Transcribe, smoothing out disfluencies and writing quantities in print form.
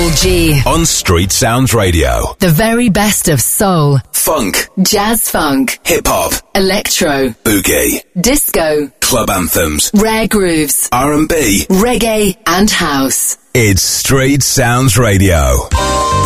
Double G on Street Sounds Radio. The very best of soul, funk, jazz funk, hip-hop, electro, boogie, disco, club anthems, rare grooves, R&B, reggae and house. It's Street Sounds Radio.